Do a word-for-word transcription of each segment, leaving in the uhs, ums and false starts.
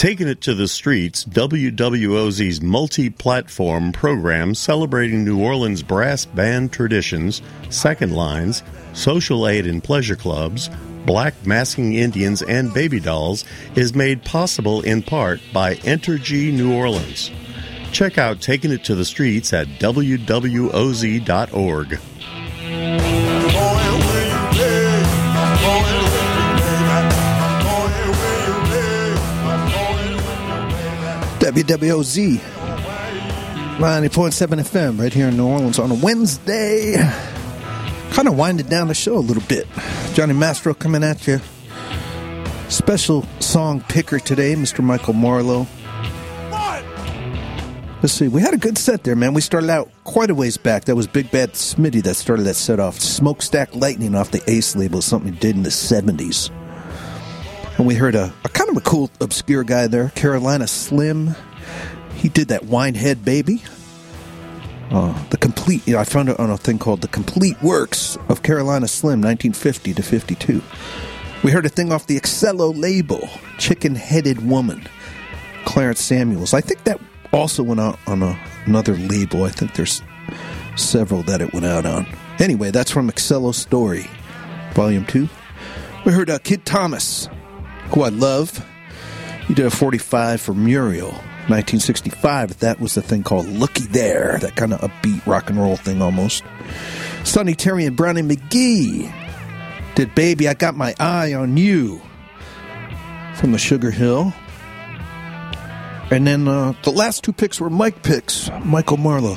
Taking It to the Streets, W W O Z's multi-platform program celebrating New Orleans brass band traditions, second lines, social aid and pleasure clubs, black masking Indians, and baby dolls is made possible in part by Entergy New Orleans. Check out Taking It to the Streets at w w o z dot org. W W O Z ninety point seven F M right here in New Orleans on a Wednesday. Kind of winding down the show a little bit. Johnny Mastro coming at you. Special song picker today, Mister Michael Marlowe. Let's see, we had a good set there, man. We started out quite a ways back. That was Big Bad Smitty that started that set off. Smokestack Lightning off the Ace label, something he did in the seventies. And we heard a, a kind of a cool, obscure guy there, Carolina Slim. He did that Winehead Baby. Uh, the complete, you know, I found it on a thing called The Complete Works of Carolina Slim, nineteen fifty to fifty-two. We heard a thing off the Excello label, Chicken Headed Woman, Clarence Samuels. I think that also went out on a, another label. I think there's several that it went out on. Anyway, that's from Excello Story, Volume two. We heard uh, Kid Thomas, who I love. He did a forty-five for Muriel, nineteen sixty-five. That was the thing called Looky There, that kind of upbeat rock and roll thing almost. Sonny Terry and Brownie McGee did Baby, I Got My Eye on You from the Sugar Hill. And then uh, the last two picks were Mike picks, Michael Marlowe.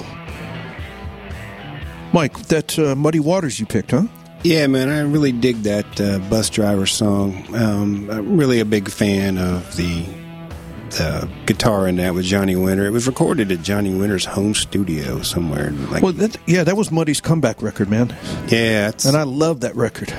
Mike, that uh, Muddy Waters you picked, huh? Yeah, man, I really dig that uh, Bus Driver song. Um, I'm really a big fan of the, the guitar in that with Johnny Winter. It was recorded at Johnny Winter's home studio somewhere. Like, well, that, yeah, that was Muddy's comeback record, man. Yeah. It's, and I love that record.